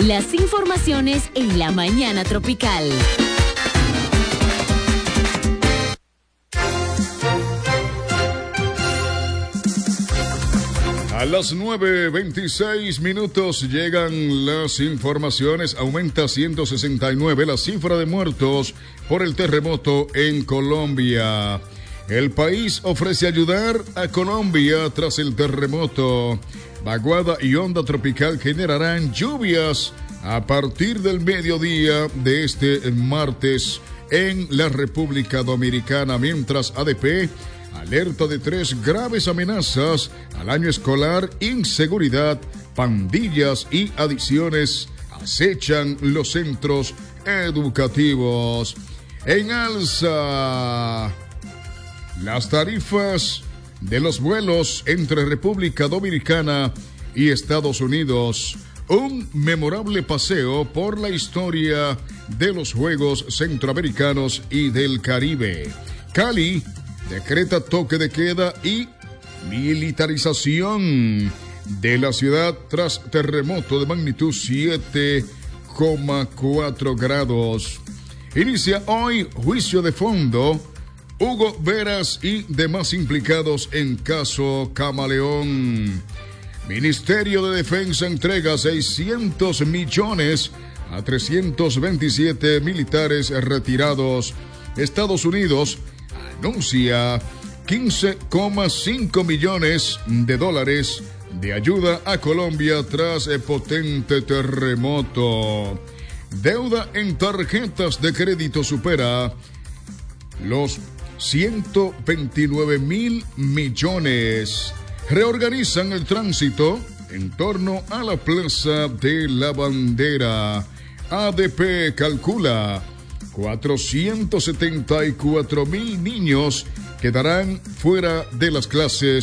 Las informaciones en la mañana tropical. A las 9:26 llegan las informaciones. Aumenta 169 la cifra de muertos por el terremoto en Colombia. El país ofrece ayudar a Colombia tras el terremoto. Vaguada y onda tropical generarán lluvias a partir del mediodía de este martes en la República Dominicana, mientras ADP alerta de 3 graves amenazas al año escolar: inseguridad, pandillas y adicciones acechan los centros educativos. En alza las tarifas de los vuelos entre República Dominicana y Estados Unidos. Un memorable paseo por la historia de los Juegos Centroamericanos y del Caribe. Cali decreta toque de queda y militarización de la ciudad tras terremoto de magnitud 7,4 grados. Inicia hoy juicio de fondo. Hugo Veras y demás implicados en caso Camaleón. Ministerio de Defensa entrega 600 millones a 327 militares retirados. Estados Unidos anuncia 15,5 millones de dólares de ayuda a Colombia tras el potente terremoto. Deuda en tarjetas de crédito supera los 129,000 millones. Reorganizan el tránsito en torno a la Plaza de la Bandera. ADP calcula 474,000 niños quedarán fuera de las clases